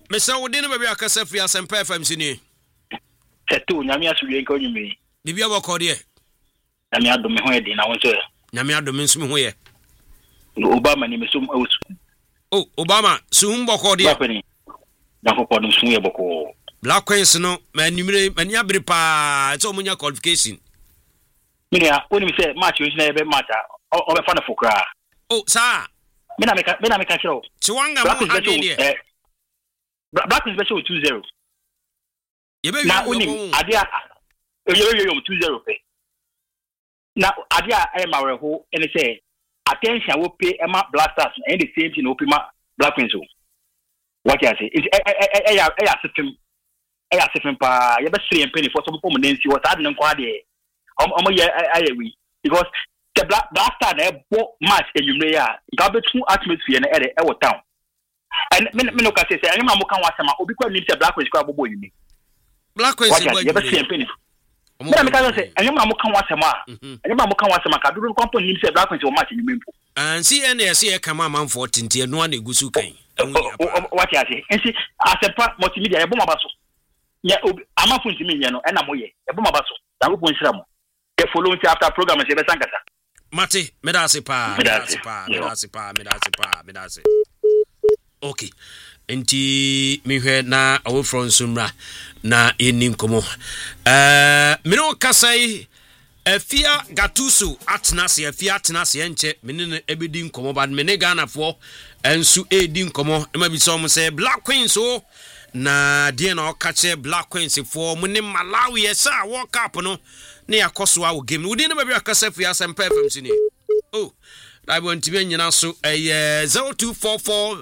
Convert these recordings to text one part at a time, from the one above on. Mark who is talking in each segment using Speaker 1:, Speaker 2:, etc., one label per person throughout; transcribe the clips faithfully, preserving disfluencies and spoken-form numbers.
Speaker 1: Mesa wo dinu baby akasa fi Asempa F M sini.
Speaker 2: Seto nyame asuri enka onyume.
Speaker 1: Bibia boko de.
Speaker 2: Nyame adome ho edi na wonso.
Speaker 1: Nyame adome nsumi ho ye.
Speaker 2: Obama ni mesum awusu.
Speaker 1: Oh, Obama sum boko de.
Speaker 2: Bapani. Na ko podum sum ye boko.
Speaker 1: Black Queens no manimire mani abere pa so munya qualification.
Speaker 2: Minia woni mi say match yin na ebe match o be fa na fokra.
Speaker 1: Oh, sa.
Speaker 2: Mina meka mina meka kiro.
Speaker 1: Chiwanga mu ade de.
Speaker 2: Black Queens be show two zero.
Speaker 1: Yebe
Speaker 2: na woni ade a yebe yom two zero pe. Na ade a e mawre ho ene say attention wo pay e ma Black Stars and the same thing wo pay ma Black Queens. What you say? It eh eh eh eh system eh system pa yebe three penny for some people nancy what ade nko ade. Omo ye ayewi because the Black Black Star na bo match enyumre ya nka betu atmosphere na ere e wo town. And me me no ka say say anyama mo kan wasema obi kwa nim say Black Queens kwa bobo yimi.
Speaker 1: Black Queens
Speaker 2: bobo yimi. Yebe three penny. Me me ka say anyama mo kan wasema anyama mo kan wasema ka dodo kwampo nim say Black Queens wo match enyumre mpo.
Speaker 1: And see N S say kama man fourteen tie no na egusu kan.
Speaker 2: What you say? And see Asempa multimedia e bo mabaso. Ya amafu ntimi nye no e na moye e bo mabaso. Da go ponhira mo. The following after program is Yebe Sankasa.
Speaker 1: Mate, medase pa, medase pa, medase pa, medase pa, medase. Okay. Enti mihwe na awo from Sumra na eni nkomo. Eh, me no kasai Efia Gatuso atnase Efia atnase enche me ne ebedi nkomo bad me ne Ghana fo ensu edi nkomo e ma bi so mo say Black Queens o na die na okache Black Queens fo mo ne Malawi esa World Cup no ne yakoso awo game wudi ne baby akasa fi Asempa F M sini. Oh, I want to be nyina so eh zero two four four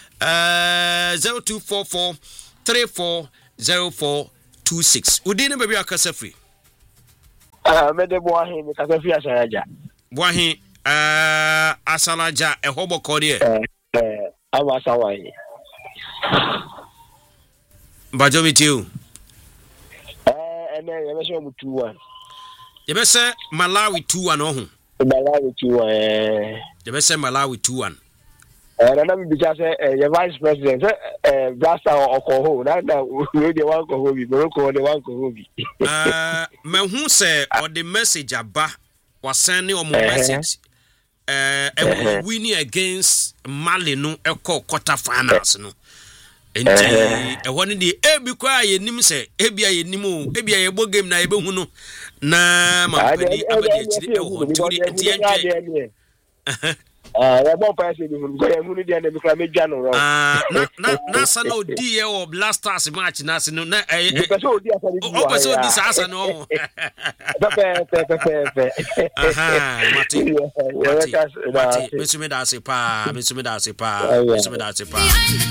Speaker 1: uh zero two four four three four zero four two six. Wudi ne baby akasa fi.
Speaker 3: Ah, me de boahi me kasa fi asalaja.
Speaker 1: Boahi uh asalaja e hobo kodi e.
Speaker 3: Eh eh aba sawai.
Speaker 1: Bajo mi tiu.
Speaker 3: Eh ene yebe so mu two one.
Speaker 1: Yebe se Malawi two one ohu.
Speaker 3: Malawi two one eh.
Speaker 1: Yebe se Malawi two one.
Speaker 3: Eh na me bi ja se eh vice president eh Blaster okoho na na we dey wan ko bi Morocco dey wan ko bi.
Speaker 1: Eh me hu se or the message aba wasan ne o message eh e winning against Mali no e call quarter finals no. Enti e woni di e bi kwa ye nim se e bia ye nim o e bia ye bo game na ye be hu no na ma pani abadi akiri e ho tori enti enje ah ya bon pa se bi hu ko ye hu ni dia na bi kra me dwa no ro ah na na na sa na odi ye o Blasters match na se no na e
Speaker 3: pe so odi asa ni
Speaker 1: o pe so odi sa asa no
Speaker 3: pe pe pe pe pe
Speaker 1: aha mati mati mati mesumi da se pa mesumi da se pa mesumi da se pa